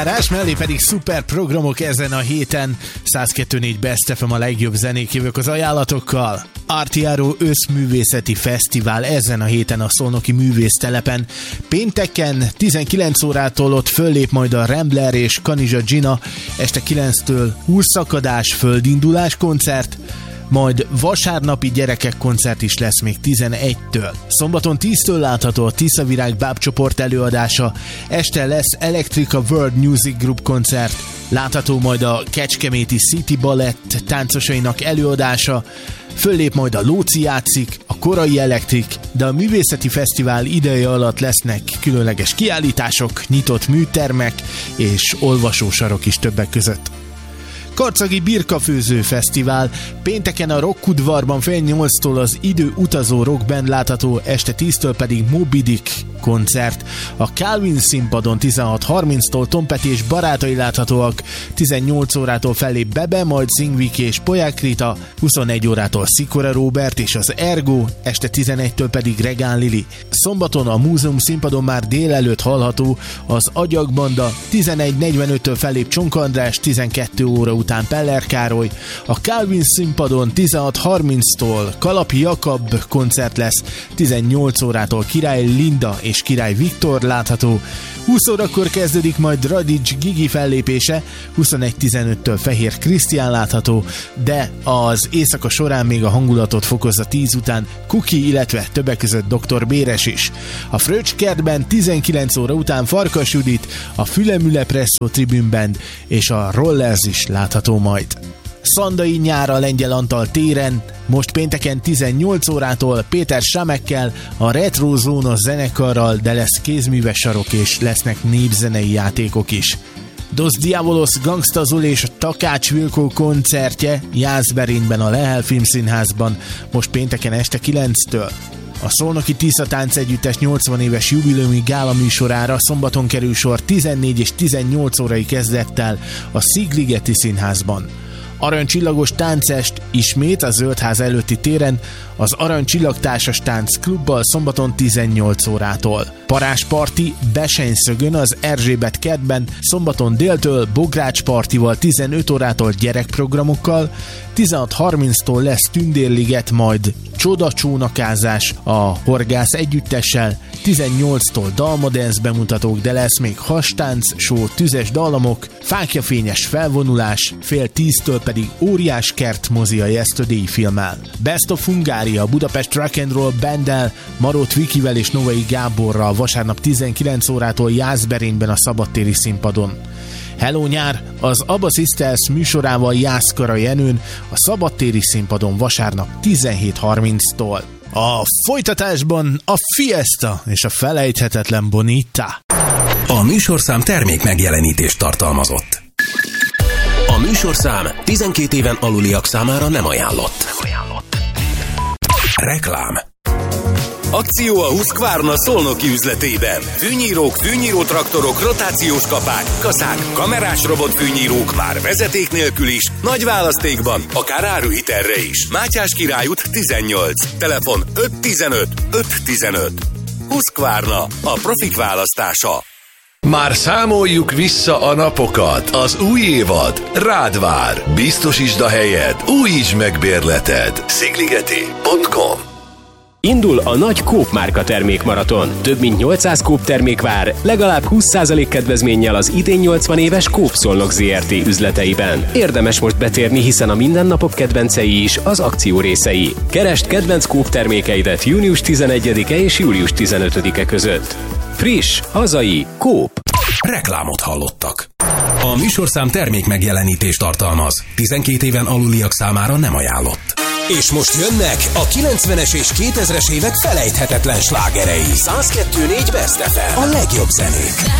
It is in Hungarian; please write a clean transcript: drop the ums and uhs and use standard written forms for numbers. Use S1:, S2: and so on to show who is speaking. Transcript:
S1: Rás mellé pedig szuper programok ezen a héten. 102.4 Best FM, a legjobb zenék, jövök az ajánlatokkal. Artiaro Összművészeti Fesztivál ezen a héten a Szolnoki Művésztelepen. Pénteken 19 órától ott föllép majd a Rambler és Kanizsa Gina, este 9-től Húrszakadás, Földindulás koncert, majd vasárnapi gyerekek koncert is lesz még 11-től. Szombaton 10-től látható a Tiszavirág bábcsoport előadása, este lesz Electrica World Music Group koncert, látható majd a Kecskeméti City Ballett táncosainak előadása, föllép majd a Lóci játszik, a Korai Elektrik, de a Művészeti Fesztivál ideje alatt lesznek különleges kiállítások, nyitott műtermek és olvasósarok is többek között. Karcagi Birkafőző Fesztivál. Pénteken a Rockudvarban fél 8-tól az Idő utazó rockband látható, este 10-től pedig Moby Dick koncert. A Calvin színpadon 16:30-tól Tom Petty és barátai láthatóak, 18 órától fellép Bebe, majd Zingviki és Poják Rita, 21 órától Szikora Róbert és az Ergo, este 11-től pedig Regán Lili. Szombaton a Múzeum színpadon már délelőtt hallható az Agyagbanda, 11:45-től fellép Csonka András, 12 óra után Peller Károly. A Calvin színpadon 16:30-tól Kalapi Jakab koncert lesz, 18 órától Király Linda és Király Viktor látható, 20 órakor kezdődik majd Radics Gigi fellépése, 21:15-től Fehér Krisztián látható, de az éjszaka során még a hangulatot fokozza 10 után Kuki, illetve többek között Dr. Béres is. A Fröccskertben 19 óra után Farkas Judit, a Fülemüle Presszó Tribune Band és a Rollers is látható majd. Szandai nyár a Lengyel Antal téren, most pénteken 18 órától Péter Samekkel, a Retro Zónos zenekarral, de lesz kézműves sarok és lesznek népzenei játékok is. Dos Diabolos, Gangsta Zoli és a Takács Vilkó koncertje Jászberényben a Lehel Filmszínházban, most pénteken este 9-től. A Szolnoki Tisza Tánc Együttes 80 éves jubileumi gála műsorára szombaton kerül sor 14 és 18 órai kezdettel a Szigligeti Színházban. Aranycsillagos táncest ismét a Zöldház előtti téren az Aranycsillagtársas Tánc Klubbal szombaton 18 órától. Parázsparti Besenyszögön az Erzsébet kertben szombaton déltől Bogrács partival 15 órától gyerekprogramokkal, 16:30-tól lesz Tündérliget, majd Csodacsónakázás a Horgász együttessel, 18-tól dalmadance bemutatók, de lesz még hastánc, show, tüzes dallamok, fáklyafényes felvonulás, fél 10-től pedig Óriás kert mozi a Yesterday filmmel. Best of Hungária, Budapest Rock and Roll Banddel, Marót Vikivel és Novai Gáborral vasárnap 19 órától Jászberényben a szabadtéri színpadon. Hello nyár, az Abba Sisters műsorával Jászkara Jenőn a szabadtéri színpadon vasárnap 17:30-tól. A folytatásban a Fiesta és a felejthetetlen Bonita.
S2: A műsorszám termék megjelenítést tartalmazott. A műsorszám 12 éven aluliak számára nem ajánlott. Reklám. Akció a Husqvarna Szolnoki üzletében. Fűnyírók, fűnyírótraktorok, rotációs kapák, kaszák, kamerás robotfűnyírók már vezeték nélkül is, nagy választékban, akár áruhitelre is. Mátyás Király út 18. Telefon 515 515. Husqvarna, a profik választása.
S3: Már számoljuk vissza a napokat. Az új évad rád vár. Biztosítsd a helyed, újítsd meg bérleted. Szigligeti.com.
S4: Indul a nagy Coop márka termékmaraton. Több mint 800 Coop termék vár, legalább 20% kedvezménnyel az idén 80 éves Coop Szolnok Zrt. Üzleteiben. Érdemes most betérni, hiszen a mindennapok kedvencei is az akció részei. Keresd kedvenc Coop termékeidet június 11-e és július 15-e között. Friss, hazai, Coop.
S2: Reklámot hallottak. A műsorszám termék megjelenítést tartalmaz. 12 éven aluliak számára nem ajánlott. És most jönnek a 90-es és 2000-es évek felejthetetlen slágerei. 102.4 Best FM. A legjobb zenék.